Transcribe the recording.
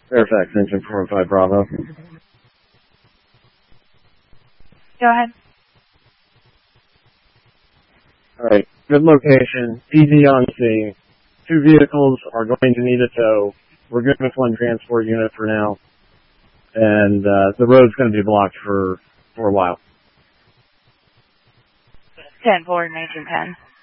Fairfax Engine 405 Bravo. Go ahead. Alright, good location, PD on scene. 2 vehicles are going to need a tow. We're good with 1 transport unit for now. And the road's going to be blocked for a while. 10-4, 1910.